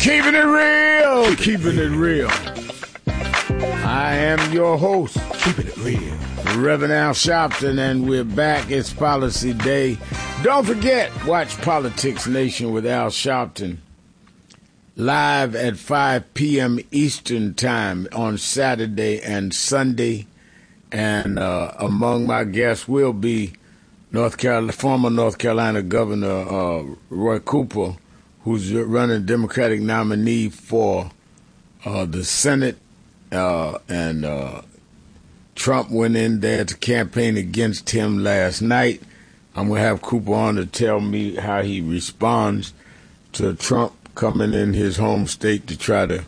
Keeping it real, keeping it real. I am your host, keeping it real, Reverend Al Sharpton, and we're back. It's Policy Day. Don't forget, watch Politics Nation with Al Sharpton live at 5 p.m. Eastern Time on Saturday and Sunday. And among my guests will be former North Carolina Governor Roy Cooper, who's running Democratic nominee for the Senate, and Trump went in there to campaign against him last night. I'm going to have Cooper on to tell me how he responds to Trump coming in his home state to try to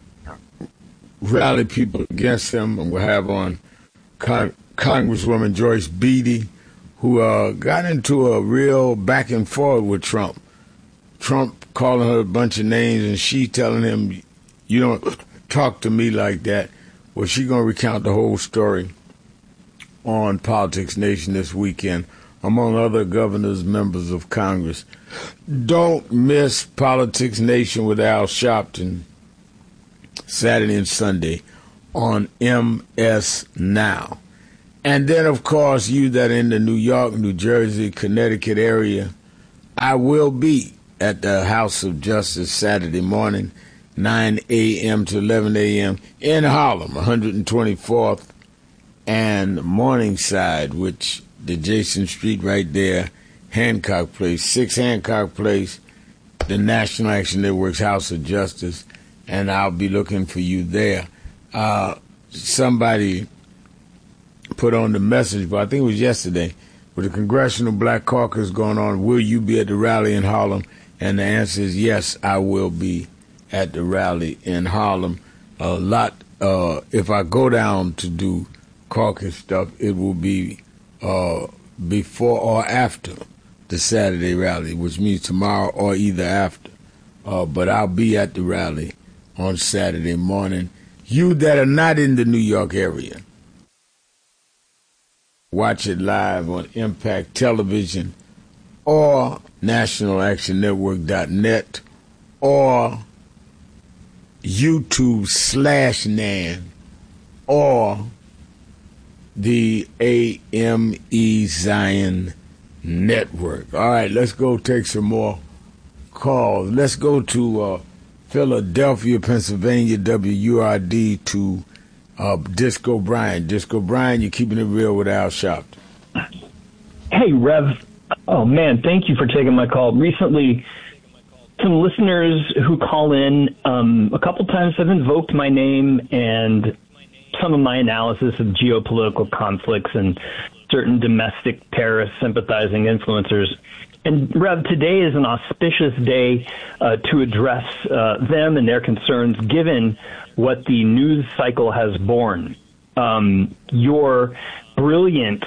rally people against him. And we'll have on Congresswoman Joyce Beatty, who got into a real back and forth with Trump. Trump calling her a bunch of names and she telling him, you don't talk to me like that. Well, she's going to recount the whole story on Politics Nation this weekend, among other governors, members of Congress. Don't miss Politics Nation with Al Sharpton, Saturday and Sunday on MS Now. And then, of course, you that are in the New York, New Jersey, Connecticut area, I will be at the House of Justice Saturday morning, 9 a.m. to 11 a.m. in Harlem, 124th and Morningside, which the Jason Street right there, Hancock Place, 6 Hancock Place, the National Action Network's House of Justice, and I'll be looking for you there. Somebody put on the message, but I think it was yesterday, with the Congressional Black Caucus going on, will you be at the rally in Harlem? And the answer is yes, I will be at the rally in Harlem. If I go down to do caucus stuff, it will be before or after the Saturday rally, which means tomorrow or either after. But I'll be at the rally on Saturday morning. You that are not in the New York area, watch it live on Impact Television or NationalActionNetwork.net or YouTube/NAN or the AME Zion Network. All right, let's go take some more calls. Let's go to Philadelphia, Pennsylvania, WURD, to Disco Brian. Disco Brian, you're keeping it real with Al Sharpton. Hey, Rev. Oh, man, thank you for taking my call. Recently, some listeners who call in a couple times have invoked my name and some of my analysis of geopolitical conflicts and certain domestic terrorist sympathizing influencers. And, Rev, today is an auspicious day to address them and their concerns, given what the news cycle has borne. Your brilliant,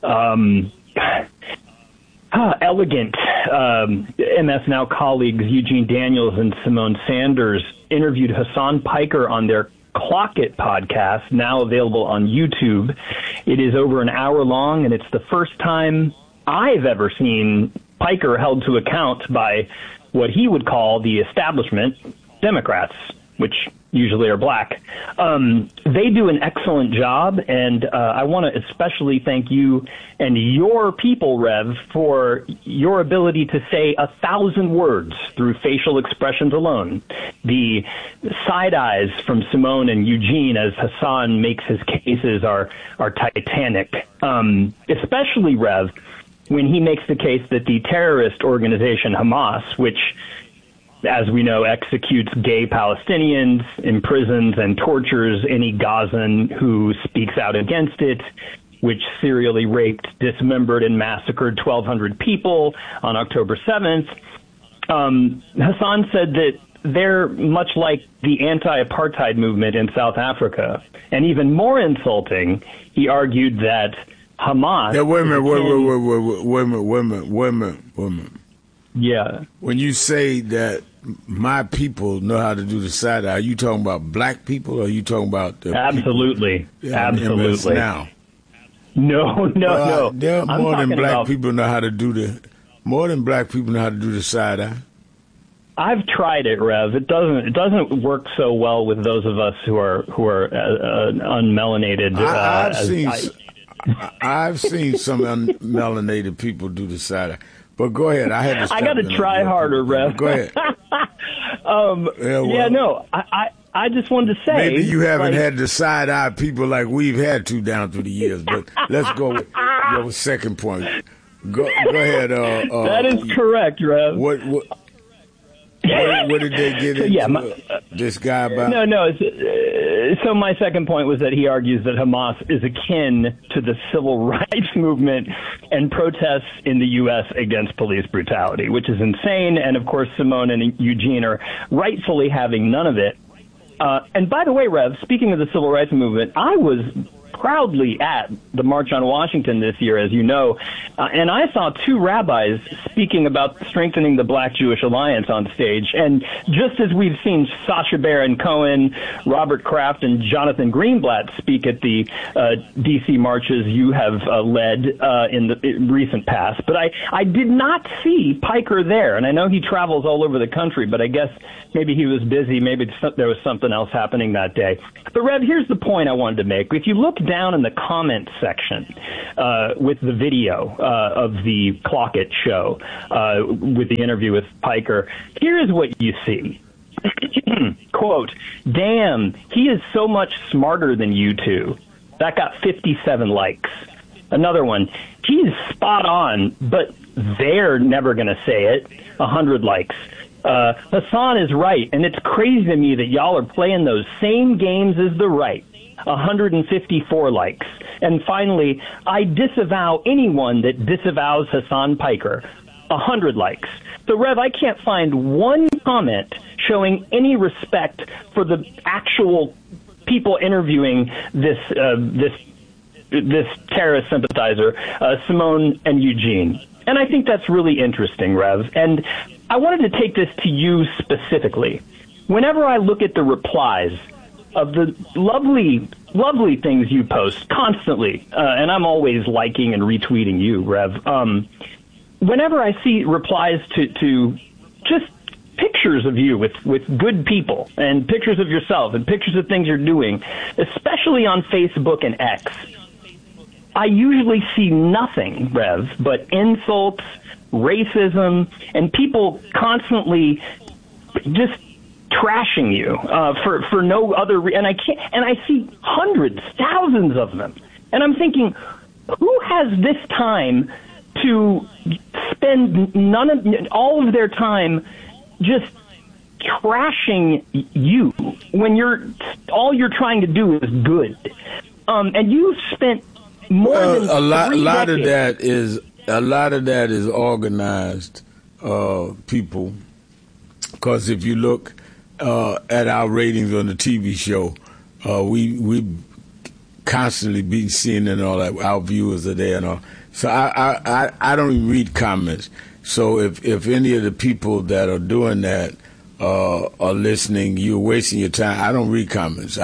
elegant MS Now colleagues Eugene Daniels and Simone Sanders interviewed Hassan Piker on their Clock It podcast, now available on YouTube. It is over an hour long, and it's the first time I've ever seen Piker held to account by what he would call the establishment, Democrats, which usually are black. They do an excellent job, and I want to especially thank you and your people, Rev, for your ability to say 1,000 words through facial expressions alone. The side eyes from Simone and Eugene as Hassan makes his cases are titanic, especially, Rev, when he makes the case that the terrorist organization Hamas, which, as we know, executes gay Palestinians, imprisons and tortures any Gazan who speaks out against it, which serially raped, dismembered, and massacred 1,200 people on October 7th. Hassan said that they're much like the anti-apartheid movement in South Africa. And even more insulting, he argued that Hamas... Yeah, wait a minute. Yeah. When you say that my people know how to do the side eye, are you talking about black people or are you talking about the Absolutely. Absolutely. Now? No. There are more than black people know how to do the side eye. I've tried it, Rev. It doesn't work so well with those of us who are unmelanated. I've seen some unmelanated people do the side eye. But go ahead. I got to try harder, Rev. Go ahead. I just wanted to say, maybe you haven't had the side eye people like we've had to down through the years. But let's go with your second point. Go ahead. That is correct, Rev. What did they get into this guy about? No. So my second point was that he argues that Hamas is akin to the civil rights movement and protests in the U.S. against police brutality, which is insane. And, of course, Simone and Eugene are rightfully having none of it. And by the way, Rev, speaking of the civil rights movement, I was proudly at the March on Washington this year, as you know, and I saw two rabbis speaking about strengthening the Black-Jewish alliance on stage. And just as we've seen Sacha Baron Cohen, Robert Kraft, and Jonathan Greenblatt speak at the D.C. marches you have led in the recent past, but I did not see Piker there. And I know he travels all over the country, but I guess maybe he was busy. Maybe there was something else happening that day. But, Rev, here's the point I wanted to make. If you look down in the comments section with the video of the Clockett show with the interview with Piker, here is what you see. Quote, "Damn, he is so much smarter than you two." That got 57 likes. Another one, "He's spot on, but they're never going to say it." 100 likes. "Hassan is right, and it's crazy to me that y'all are playing those same games as the right." 154 likes. And finally, "I disavow anyone that disavows Hassan Piker." 100 likes. So, Rev, I can't find one comment showing any respect for the actual people interviewing this terrorist sympathizer, Simone and Eugene. And I think that's really interesting, Rev. And I wanted to take this to you specifically. Whenever I look at the replies of the lovely, lovely things you post constantly, and I'm always liking and retweeting you, Rev. Whenever I see replies to just pictures of you with good people and pictures of yourself and pictures of things you're doing, especially on Facebook and X, I usually see nothing, Rev, but insults, racism, and people constantly just trashing you for no other reason. And I see hundreds, thousands of them. And I'm thinking, who has this time to spend all of their time just trashing you when all you're trying to do is good? And you've spent more than a lot decades. A lot of that is organized people, because if you look at our ratings on the TV show, we constantly be seeing and all that. Our viewers are there and all. So I don't even read comments. So if any of the people that are doing that are listening, you're wasting your time. I don't read comments.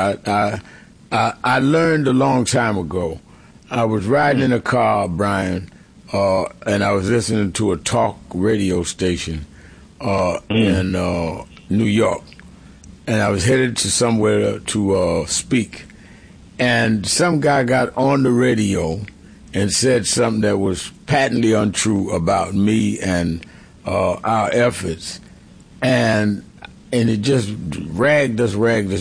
I learned a long time ago. I was riding in a car, Brian, and I was listening to a talk radio station in New York. And I was headed to somewhere to speak. And some guy got on the radio and said something that was patently untrue about me and our efforts. And it just ragged us.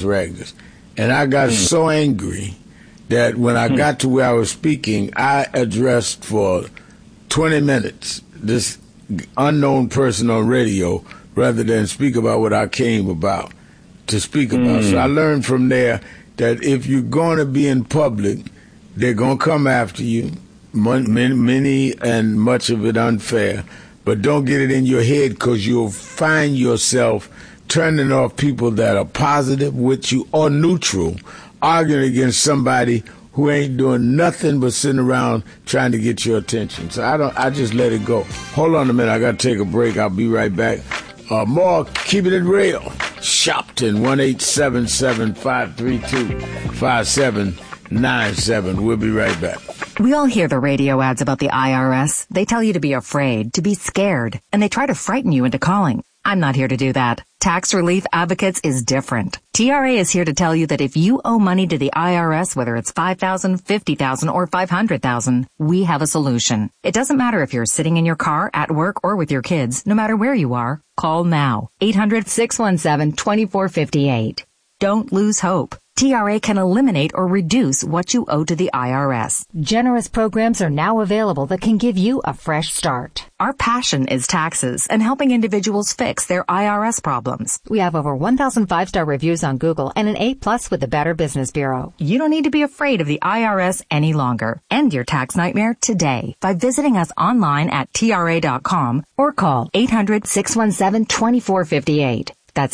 And I got so angry that when I got to where I was speaking, I addressed for 20 minutes this unknown person on radio rather than speak about what I came about to speak about. So I learned from there that if you're going to be in public, they're going to come after you, many and much of it unfair, but don't get it in your head, because you'll find yourself turning off people that are positive with you or neutral, arguing against somebody who ain't doing nothing but sitting around trying to get your attention. So I just let it go. Hold on a minute, I got to take a break. I'll be right back. More Keeping It Real. Shopton, 1-877-532-5797. We'll be right back. We all hear the radio ads about the IRS. They tell you to be afraid, to be scared, and they try to frighten you into calling. I'm not here to do that. Tax Relief Advocates is different. TRA is here to tell you that if you owe money to the IRS, whether it's $5,000, $50,000, or $500,000, we have a solution. It doesn't matter if you're sitting in your car, at work, or with your kids. No matter where you are, call now. 800-617-2458. Don't lose hope. TRA can eliminate or reduce what you owe to the IRS. Generous programs are now available that can give you a fresh start. Our passion is taxes and helping individuals fix their IRS problems. We have over 1,000 5-star reviews on Google and an A+ with the Better Business Bureau. You don't need to be afraid of the IRS any longer. End your tax nightmare today by visiting us online at TRA.com or call 800-617-2458. That's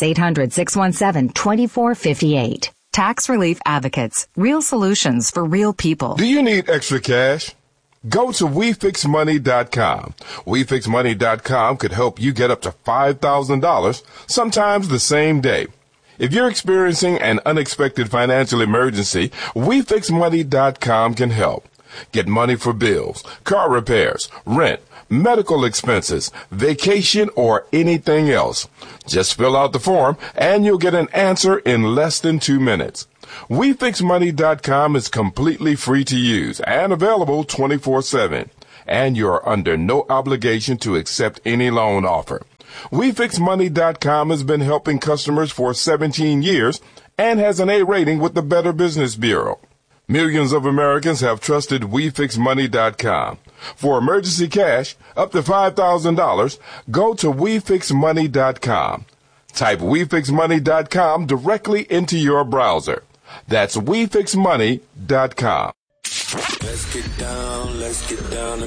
800-617-2458. Tax Relief Advocates. Real solutions for real people. Do you need extra cash? Go to WeFixMoney.com. WeFixMoney.com could help you get up to $5,000, sometimes the same day. If you're experiencing an unexpected financial emergency, WeFixMoney.com can help. Get money for bills, car repairs, rent, medical expenses, vacation, or anything else. Just fill out the form and you'll get an answer in less than 2 minutes. WeFixMoney.com is completely free to use and available 24/7. And you're under no obligation to accept any loan offer. WeFixMoney.com has been helping customers for 17 years and has an A rating with the Better Business Bureau. Millions of Americans have trusted WeFixMoney.com. For emergency cash, up to $5,000, go to WeFixMoney.com. Type WeFixMoney.com directly into your browser. That's WeFixMoney.com. Let's get down to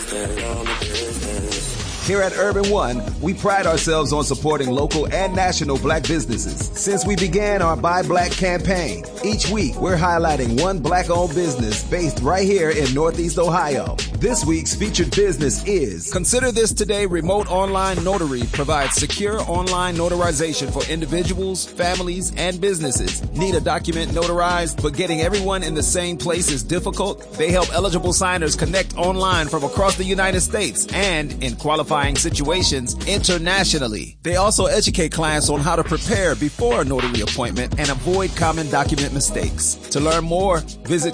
business. Here at Urban One, we pride ourselves on supporting local and national black businesses. Since we began our Buy Black campaign, each week we're highlighting one black-owned business based right here in Northeast Ohio. This week's featured business is Consider This Today Remote Online Notary provides secure online notarization for individuals, families, and businesses. Need a document notarized, but getting everyone in the same place is difficult? They help eligible signers connect online from across the United States and, in qualifying situations, internationally. They also educate clients on how to prepare before a notary appointment and avoid common document mistakes. To learn more, visit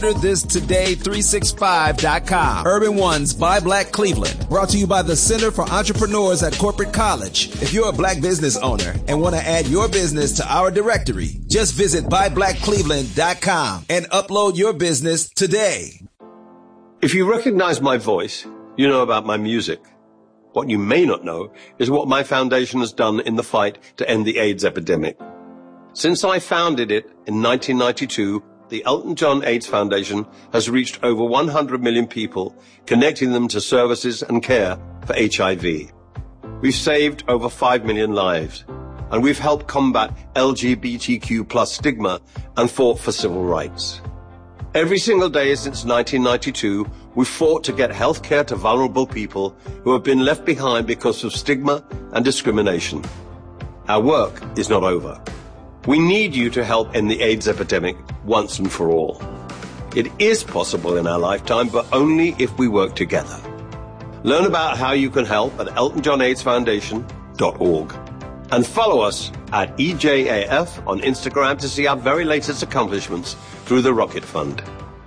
ConsiderThisToday365.com. Urban One's Buy Black Cleveland, brought to you by the Center for Entrepreneurs at Corporate College. If you're a black business owner and want to add your business to our directory, just visit BuyBlackCleveland.com and upload your business today. If you recognize my voice, you know about my music. What you may not know is what my foundation has done in the fight to end the AIDS epidemic. Since I founded it in 1992, the Elton John AIDS Foundation has reached over 100 million people, connecting them to services and care for HIV. We've saved over 5 million lives, and we've helped combat LGBTQ+ stigma and fought for civil rights. Every single day since 1992, we've fought to get health care to vulnerable people who have been left behind because of stigma and discrimination. Our work is not over. We need you to help end the AIDS epidemic once and for all. It is possible in our lifetime, but only if we work together. Learn about how you can help at eltonjohnaidesfoundation.org. And follow us at EJAF on Instagram to see our very latest accomplishments through the Rocket Fund.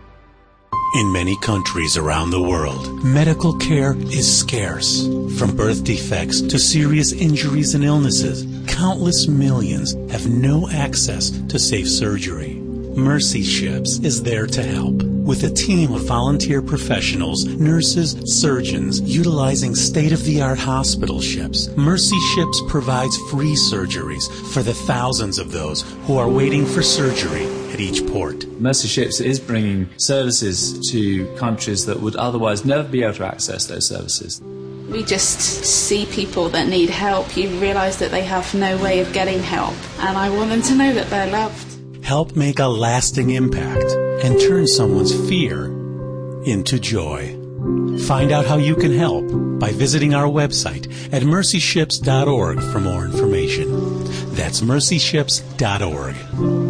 In many countries around the world, medical care is scarce. From birth defects to serious injuries and illnesses, countless millions have no access to safe surgery. Mercy Ships is there to help. With a team of volunteer professionals, nurses, surgeons, utilizing state-of-the-art hospital ships, Mercy Ships provides free surgeries for the thousands of those who are waiting for surgery at each port. Mercy Ships is bringing services to countries that would otherwise never be able to access those services. We just see people that need help. You realise that they have no way of getting help, and I want them to know that they're loved. Help make a lasting impact and turn someone's fear into joy. Find out how you can help by visiting our website at mercyships.org for more information. That's mercyships.org.